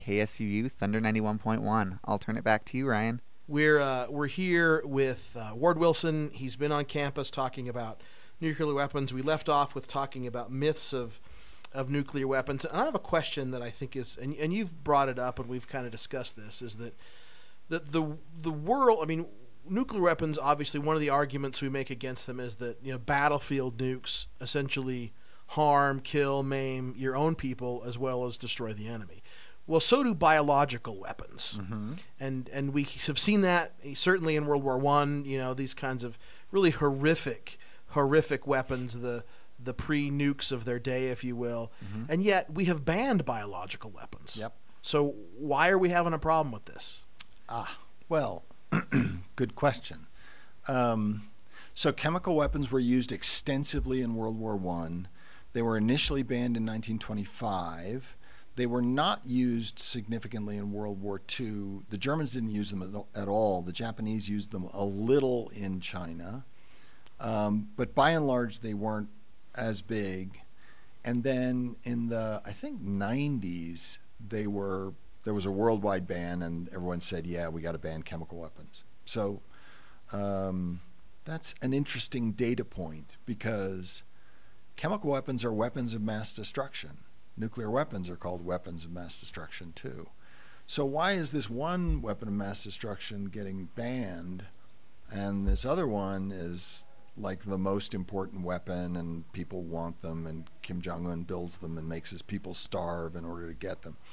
KSUU Thunder 91.1. I'll turn it back to you, Ryan. We're here with Ward Wilson. He's been on campus talking about nuclear weapons. We left off with talking about myths of nuclear weapons. And I have a question that I think is, and you've brought it up, and we've kind of discussed this, is that the world. I mean, nuclear weapons. Obviously, one of the arguments we make against them is that battlefield nukes essentially harm, kill, maim your own people as well as destroy the enemy. Well, so do biological weapons, and we have seen that certainly in World War One. These kinds of really horrific weapons, the pre-nukes of their day, if you will, and yet we have banned biological weapons. Yep. So why are we having a problem with this? Well, good question. So chemical weapons were used extensively in World War I. They were initially banned in 1925. They were not used significantly in World War II. The Germans didn't use them at all. The Japanese used them a little in China. But by and large, they weren't as big. And then in the, I think, 90s, there was a worldwide ban, and everyone said, yeah, we got to ban chemical weapons. So that's an interesting data point, because chemical weapons are weapons of mass destruction. Nuclear weapons are called weapons of mass destruction too. So why is this one weapon of mass destruction getting banned and this other one is like the most important weapon and people want them and Kim Jong-un builds them and makes his people starve in order to get them?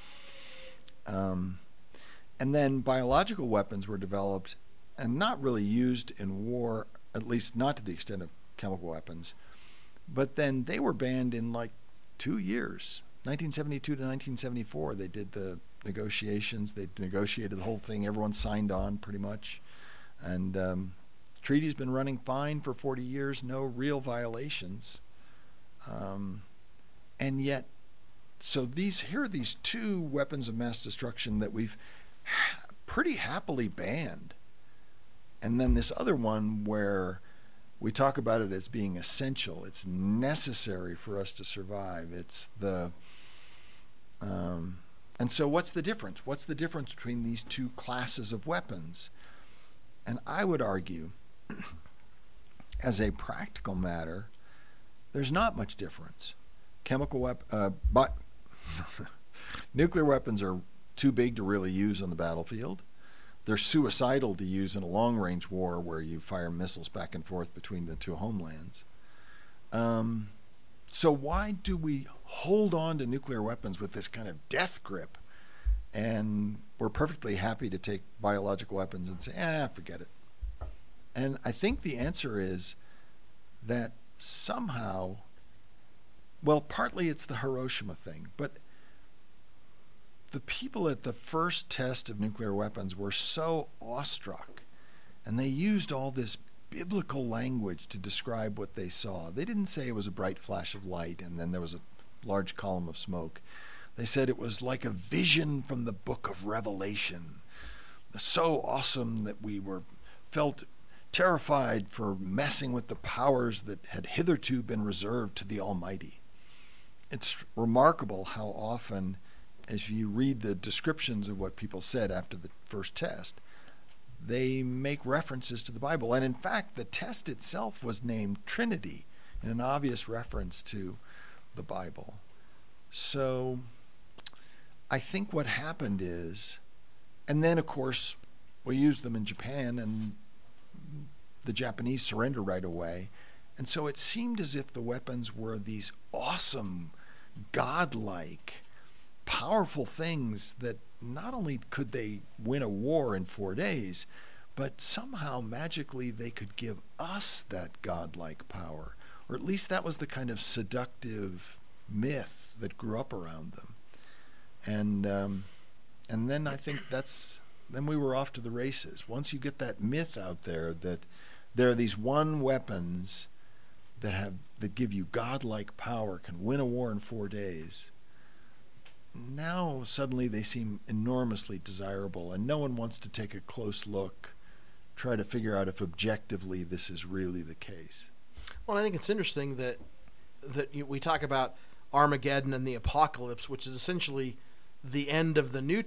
And then biological weapons were developed and not really used in war, at least not to the extent of chemical weapons, but then they were banned in like 2 years. 1972 to 1974, they did the negotiations. They negotiated the whole thing. Everyone signed on pretty much. And treaty's been running fine for 40 years, no real violations. And yet, so here are these two weapons of mass destruction that we've pretty happily banned. And then this other one where we talk about it as being essential. It's necessary for us to survive. It's and so what's the difference? What's the difference between these two classes of weapons? And I would argue, as a practical matter, there's not much difference. Nuclear weapons are too big to really use on the battlefield. They're suicidal to use in a long-range war where you fire missiles back and forth between the two homelands. So why do we hold on to nuclear weapons with this kind of death grip? And we're perfectly happy to take biological weapons and say, forget it. And I think the answer is that somehow, well, partly it's the Hiroshima thing, but the people at the first test of nuclear weapons were so awestruck, and they used all this biblical language to describe what they saw. They didn't say it was a bright flash of light and then there was a large column of smoke. They said it was like a vision from the book of Revelation, so awesome that we felt terrified for messing with the powers that had hitherto been reserved to the Almighty. It's remarkable how often, as you read the descriptions of what people said after the first test, they make references to the Bible. And in fact, the test itself was named Trinity, in an obvious reference to the Bible. So I think what happened is, and then of course, we used them in Japan, and the Japanese surrendered right away. And so it seemed as if the weapons were these awesome, godlike, powerful things that not only could they win a war in 4 days, but somehow magically they could give us that godlike power. Or at least that was the kind of seductive myth that grew up around them. And then I think then we were off to the races. Once you get that myth out there that there are these one weapons that give you godlike power, can win a war in 4 days, now suddenly they seem enormously desirable, and no one wants to take a close look, try to figure out if objectively this is really the case. Well, I think it's interesting that we talk about Armageddon and the apocalypse, which is essentially the end of the new